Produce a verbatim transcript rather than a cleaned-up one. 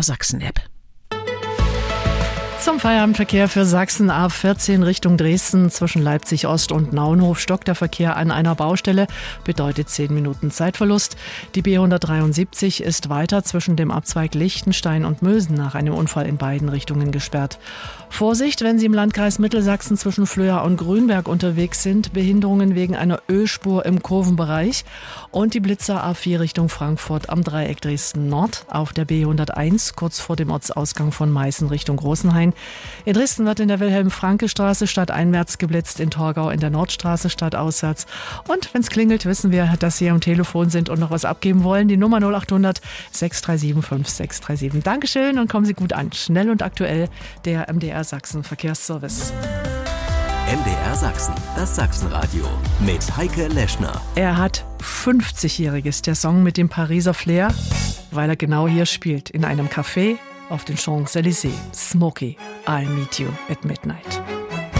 R Sachsen-App. Zum Feierabendverkehr für Sachsen A vierzehn Richtung Dresden zwischen Leipzig Ost und Naunhof stockt der Verkehr an einer Baustelle, bedeutet zehn Minuten Zeitverlust. Die B hundertdreiundsiebzig ist weiter zwischen dem Abzweig Lichtenstein und Mösen nach einem Unfall in beiden Richtungen gesperrt. Vorsicht, wenn Sie im Landkreis Mittelsachsen zwischen Flöa und Grünberg unterwegs sind, Behinderungen wegen einer Ölspur im Kurvenbereich und die Blitzer A vier Richtung Frankfurt am Dreieck Dresden Nord auf der B hunderteins kurz vor dem Ortsausgang von Meißen Richtung Großenhain. In Dresden wird in der Wilhelm-Franke-Straße stadteinwärts geblitzt, in Torgau in der Nordstraße stadtauswärts. Und wenn es klingelt, wissen wir, dass Sie am Telefon sind und noch was abgeben wollen. Die Nummer null achthundert sechs drei sieben fünf sechs drei sieben. Dankeschön und kommen Sie gut an. Schnell und aktuell, der M D R Sachsen Verkehrsservice. M D R Sachsen, das Sachsenradio mit Heike Leschner. Er hat fünfzigjähriges, der Song mit dem Pariser Flair, weil er genau hier spielt, in einem Café auf den Champs-Élysées. Smokey, I'll meet you at midnight.